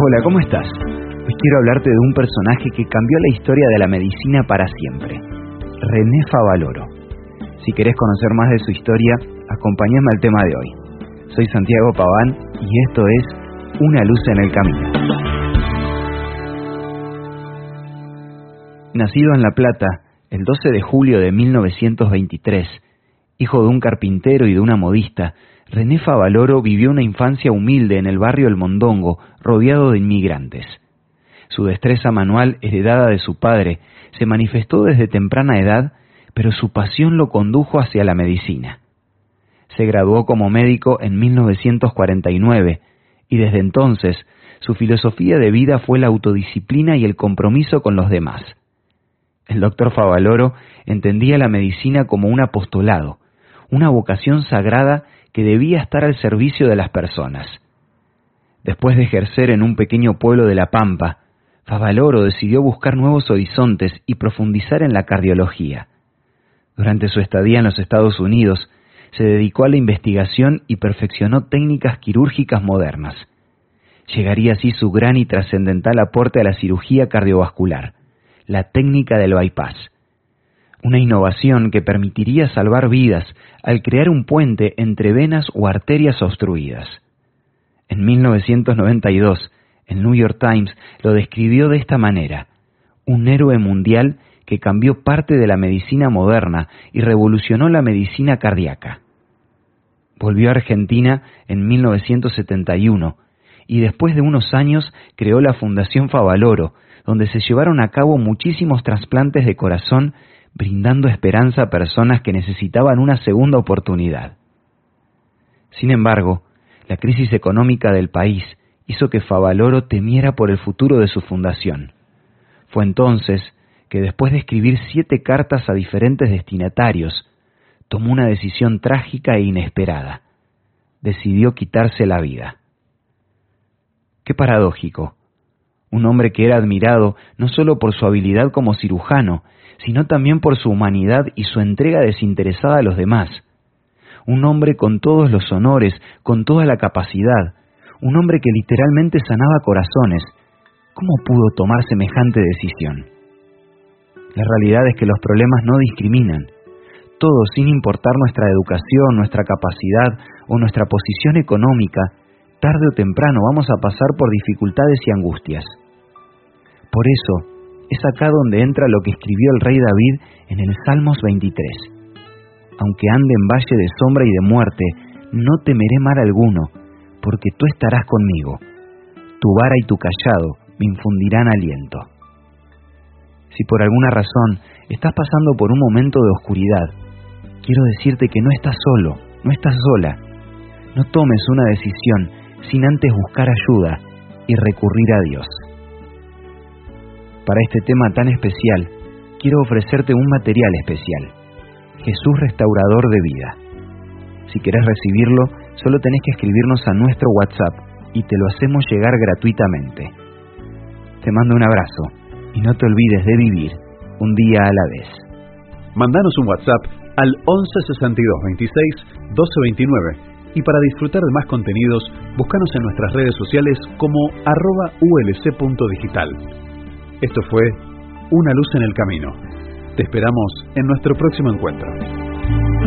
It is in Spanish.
Hola, ¿cómo estás? Hoy quiero hablarte de un personaje que cambió la historia de la medicina para siempre, René Favaloro. Si querés conocer más de su historia, acompáñame al tema de hoy. Soy Santiago Paván y esto es Una luz en el camino. Nacido en La Plata el 12 de julio de 1923, hijo de un carpintero y de una modista, René Favaloro vivió una infancia humilde en el barrio El Mondongo, rodeado de inmigrantes. Su destreza manual, heredada de su padre, se manifestó desde temprana edad, pero su pasión lo condujo hacia la medicina. Se graduó como médico en 1949 y desde entonces su filosofía de vida fue la autodisciplina y el compromiso con los demás. El doctor Favaloro entendía la medicina como un apostolado, una vocación sagrada que debía estar al servicio de las personas. Después de ejercer en un pequeño pueblo de La Pampa, Favaloro decidió buscar nuevos horizontes y profundizar en la cardiología. Durante su estadía en los Estados Unidos, se dedicó a la investigación y perfeccionó técnicas quirúrgicas modernas. Llegaría así su gran y trascendental aporte a la cirugía cardiovascular, la técnica del bypass. Una innovación que permitiría salvar vidas al crear un puente entre venas o arterias obstruidas. En 1992, el New York Times lo describió de esta manera: un héroe mundial que cambió parte de la medicina moderna y revolucionó la medicina cardíaca. Volvió a Argentina en 1971 y después de unos años creó la Fundación Favaloro, donde se llevaron a cabo muchísimos trasplantes de corazón, brindando esperanza a personas que necesitaban una segunda oportunidad. Sin embargo, la crisis económica del país hizo que Favaloro temiera por el futuro de su fundación. Fue entonces que, después de escribir 7 cartas a diferentes destinatarios, tomó una decisión trágica e inesperada. Decidió quitarse la vida. Qué paradójico. Un hombre que era admirado no solo por su habilidad como cirujano, sino también por su humanidad y su entrega desinteresada a los demás. Un hombre con todos los honores, con toda la capacidad, un hombre que literalmente sanaba corazones. ¿Cómo pudo tomar semejante decisión? La realidad es que los problemas no discriminan. Todos, sin importar nuestra educación, nuestra capacidad o nuestra posición económica, tarde o temprano vamos a pasar por dificultades y angustias. Por eso, es acá donde entra lo que escribió el rey David en el Salmos 23. Aunque ande en valle de sombra y de muerte, no temeré mal alguno, porque tú estarás conmigo. Tu vara y tu cayado me infundirán aliento. Si por alguna razón estás pasando por un momento de oscuridad, quiero decirte que no estás solo, no estás sola. No tomes una decisión sin antes buscar ayuda y recurrir a Dios. Para este tema tan especial, quiero ofrecerte un material especial: Jesús Restaurador de Vida. Si querés recibirlo, solo tenés que escribirnos a nuestro WhatsApp y te lo hacemos llegar gratuitamente. Te mando un abrazo y no te olvides de vivir un día a la vez. Mandanos un WhatsApp al 11 62 26 12 29 y para disfrutar de más contenidos, búscanos en nuestras redes sociales como @ulc.digital. Esto fue Una luz en el camino. Te esperamos en nuestro próximo encuentro.